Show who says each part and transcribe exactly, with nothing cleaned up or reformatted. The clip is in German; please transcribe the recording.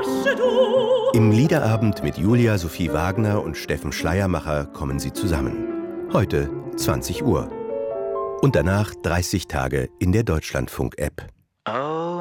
Speaker 1: Im Liederabend mit Julia Sophie Wagner und Steffen Schleiermacher kommen sie zusammen. Heute zwanzig Uhr. Und danach dreißig Tage in der Deutschlandfunk-App.